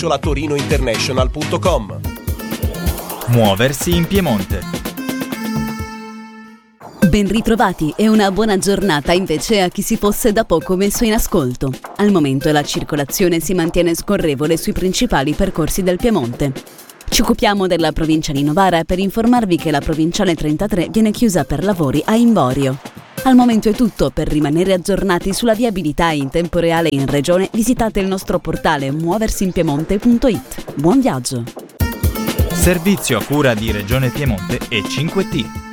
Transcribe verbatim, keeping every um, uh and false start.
chiocciola torinointernational punto com. Muoversi in Piemonte. Ben ritrovati e una buona giornata invece a chi si fosse da poco messo in ascolto. Al momento la circolazione si mantiene scorrevole sui principali percorsi del Piemonte. Ci occupiamo della provincia di Novara per informarvi che la provinciale trentatré viene chiusa per lavori a Imborio. Al momento è tutto. Per rimanere aggiornati sulla viabilità in tempo reale in regione, visitate il nostro portale muoversinpiemonte punto it. Buon viaggio! Servizio a cura di Regione Piemonte e cinque T.